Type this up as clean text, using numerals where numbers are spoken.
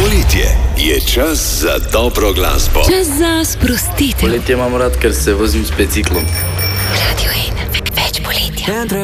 Poletje je čas za dobro glasbo. Čas za sprostitev. Poletje imam rad, ker se vozim s biciklom. Radio 1, več poletja.